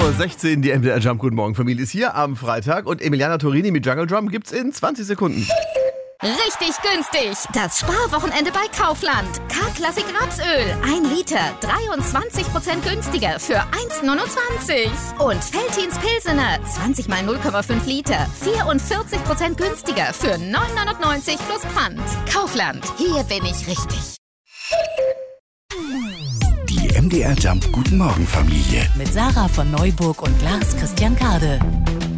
8:16 Uhr, die MDR Jump Guten Morgen Familie ist hier am Freitag und Emiliana Torini mit Jungle Drum gibt's in 20 Sekunden. Richtig günstig! Das Sparwochenende bei Kaufland. K-Klassik Rapsöl. 1 Liter. 23% günstiger für 1,29. Und Veltins Pilsener. 20 mal 0,5 Liter. 44% günstiger für 9,99 plus Pfand. Kaufland. Hier bin ich richtig. Die MDR Jump Guten Morgen Familie. Mit Sarah von Neuburg und Lars Christian Kade.